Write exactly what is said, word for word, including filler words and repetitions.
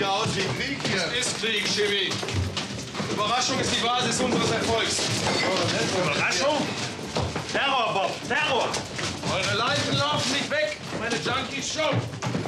ja aus wie Krieg hier. Es ist Krieg, Chevy. Überraschung ist die Basis unseres Erfolgs. Überraschung? Terror, Bob, Terror! Eure Leichen laufen nicht weg. Meine Junkies schon.